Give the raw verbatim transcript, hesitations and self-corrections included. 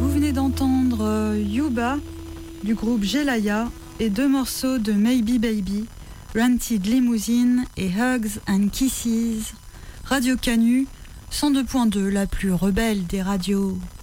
venez d'entendre euh, Yuba du groupe Jelaya et deux morceaux de Maybe Baby, Rented Limousine et Hugs and Kisses. Radio Canu, cent deux point deux, la plus rebelle des radios.